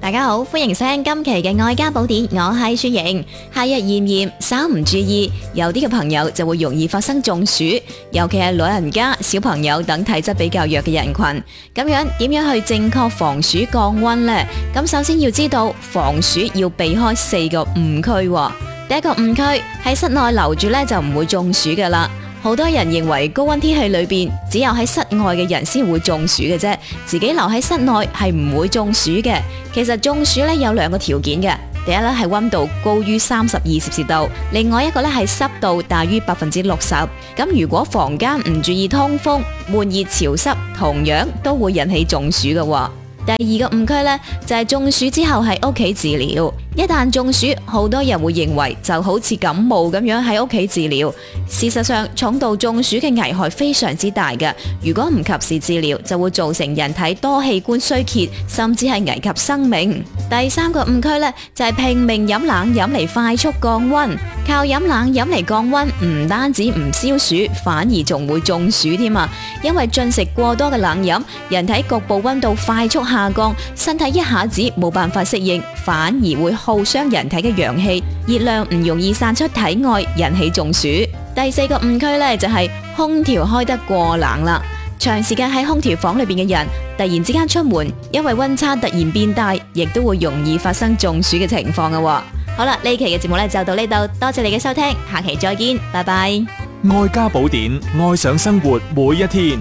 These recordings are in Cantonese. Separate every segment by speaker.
Speaker 1: 大家好，歡迎收聽今期嘅愛家寶典，我係雪瑩。夏日炎炎，稍唔注意，有啲嘅朋友就會容易發生中暑，尤其係老人家、小朋友等體質比較弱嘅人群。咁樣點樣去正確防暑降溫呢？咁首先要知道防暑要避開4個誤區。第一個誤區喺室內留住呢，就唔會中暑噶啦。好多人認為高溫天氣裏邊只有喺室外嘅人先會中暑嘅啫，自己留喺室內係唔會中暑嘅。其實中暑咧有2個條件嘅，第一咧係溫度高於32攝氏度，另外一個咧係濕度大於60%。咁如果房間唔注意通風，悶熱潮濕，同樣都會引起中暑嘅。第二個誤區呢，就係中暑之後喺屋企治療。一旦中暑，好多人會認為就好似感冒咁樣喺屋企治療。事實上，重度中暑嘅危害非常之大嘅。如果唔及時治療，就會造成人體多器官衰竭，甚至係危及生命。第3個誤區呢，就係拼命飲冷飲嚟快速降溫。靠飲冷飲嚟降溫，唔單止唔消暑，反而仲會中暑添啊！因為進食過多嘅冷飲，人體局部溫度快速下降，身體一下子冇辦法適應，反而會耗傷人體嘅陽氣，熱量唔容易散出體外，引起中暑。第4個誤區呢，就係空調開得過冷啦。長時間喺空調房裏邊嘅人，突然之間出門，因為溫差突然變大，亦都會容易發生中暑嘅情況嘅。好啦，呢期嘅節目呢就到呢度，多謝你嘅收聽，下期再見，拜拜。
Speaker 2: 愛家寶典，愛上生活每一天。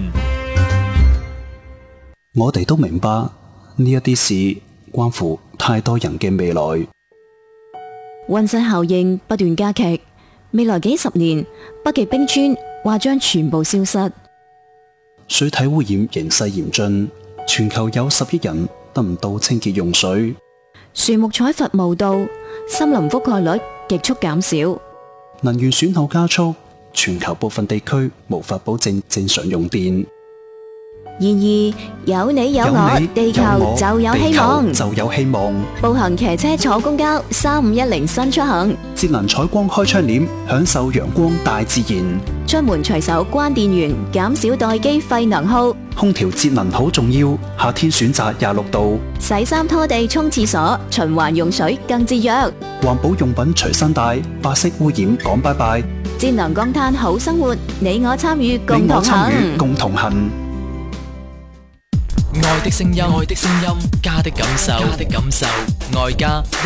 Speaker 3: 我哋都明白呢一啲事關乎太多人嘅未來。
Speaker 1: 溫室效應不斷加劇，未來幾十年，北極冰川或將全部消失。
Speaker 3: 水體污染形勢嚴峻，全球有10億人得唔到清潔用水。
Speaker 1: 樹木採伐無度，森林覆蓋率極速減少。
Speaker 3: 能源損耗加速，全球部分地區無法保證正常用電。
Speaker 1: 然而有你有我，地球就有希望。
Speaker 3: 就有希望。
Speaker 1: 步行、騎車、坐公交，3510新出行。
Speaker 3: 節能採光開窗簾，享受陽光大自然。
Speaker 1: 出門隨手關電源，減少待機廢能耗。
Speaker 3: 空調節能好重要，夏天選擇26度。
Speaker 1: 洗衫拖地沖廁所，循環用水更節約。
Speaker 3: 環保用品隨身帶，白色污染講拜拜。
Speaker 1: 節能降碳好生活，你我參與共同行。
Speaker 3: 共同行。
Speaker 4: 愛的聲音，愛的聲音，家的感受，家的感受，愛家